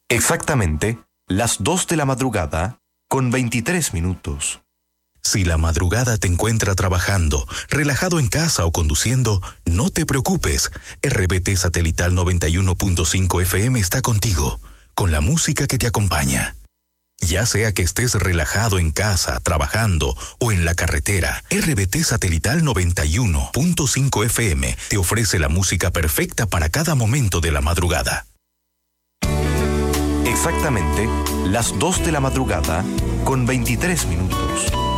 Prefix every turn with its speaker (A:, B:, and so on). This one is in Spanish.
A: Exactamente las 2 de la madrugada con 23 minutos.
B: Si la madrugada te encuentra trabajando, relajado en casa o conduciendo, no te preocupes. RBT Satelital 91.5 FM está contigo, con la música que te acompaña. Ya sea que estés relajado en casa, trabajando o en la carretera, RBT Satelital 91.5 FM te ofrece la música perfecta para cada momento de la madrugada.
A: Exactamente las 2 de la madrugada con 23 minutos.